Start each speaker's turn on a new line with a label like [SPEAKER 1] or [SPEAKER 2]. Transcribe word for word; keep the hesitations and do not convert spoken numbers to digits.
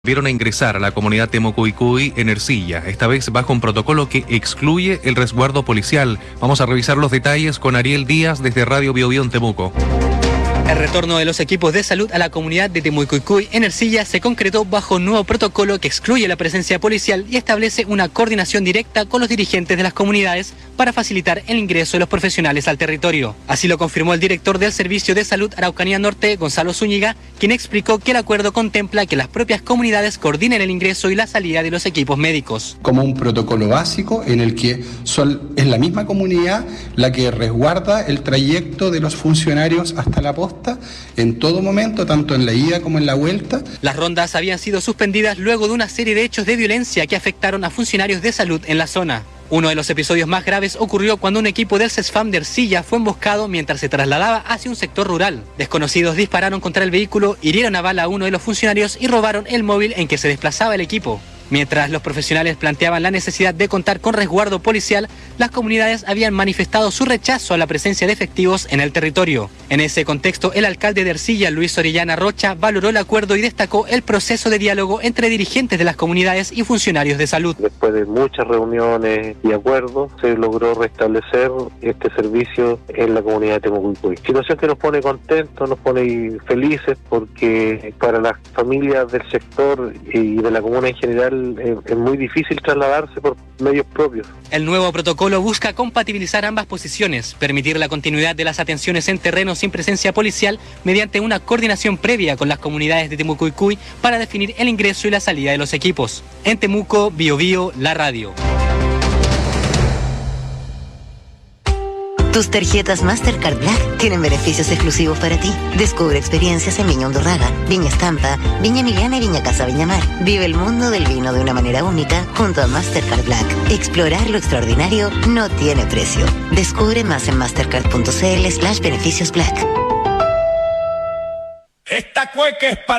[SPEAKER 1] Vieron a ingresar a la comunidad Temucuicui en Ercilla, esta vez bajo un protocolo que excluye el resguardo policial. Vamos a revisar los detalles con Ariel Díaz desde Radio Bio Bio en Temuco.
[SPEAKER 2] El retorno de los equipos de salud a la comunidad de Temucuicui en Ercilla se concretó bajo un nuevo protocolo que excluye la presencia policial y establece una coordinación directa con los dirigentes de las comunidades para facilitar el ingreso de los profesionales al territorio. Así lo confirmó el director del Servicio de Salud Araucanía Norte, Gonzalo Zúñiga, quien explicó que el acuerdo contempla que las propias comunidades coordinen el ingreso y la salida de los equipos médicos.
[SPEAKER 3] Como un protocolo básico en el que son, es la misma comunidad la que resguarda el trayecto de los funcionarios hasta la posta en todo momento, tanto en la ida como en la vuelta.
[SPEAKER 2] Las rondas habían sido suspendidas luego de una serie de hechos de violencia que afectaron a funcionarios de salud en la zona. Uno de los episodios más graves ocurrió cuando un equipo del CESFAM de Ercilla fue emboscado mientras se trasladaba hacia un sector rural. Desconocidos dispararon contra el vehículo, hirieron a bala a uno de los funcionarios y robaron el móvil en que se desplazaba el equipo. Mientras los profesionales planteaban la necesidad de contar con resguardo policial, las comunidades habían manifestado su rechazo a la presencia de efectivos en el territorio. En ese contexto, el alcalde de Ercilla, Luis Orellana Rocha, valoró el acuerdo y destacó el proceso de diálogo entre dirigentes de las comunidades y funcionarios de salud.
[SPEAKER 4] Después de muchas reuniones y acuerdos, se logró restablecer este servicio en la comunidad de Temucuicui. Situación que nos pone contentos, nos pone felices, porque para las familias del sector y de la comuna en general, es muy difícil trasladarse por medios propios.
[SPEAKER 2] El nuevo protocolo busca compatibilizar ambas posiciones, permitir la continuidad de las atenciones en terreno sin presencia policial mediante una coordinación previa con las comunidades de Temucuicui para definir el ingreso y la salida de los equipos. En Temuco, Bio Bio, la radio.
[SPEAKER 5] Tus tarjetas Mastercard Black tienen beneficios exclusivos para ti. Descubre experiencias en Viña Undurraga, Viña Estampa, Viña Emiliana y Viña Casa Viñamar. Vive el mundo del vino de una manera única junto a Mastercard Black. Explorar lo extraordinario no tiene precio. Descubre más en mastercard.cl slash beneficios black.
[SPEAKER 6] Esta cueca es para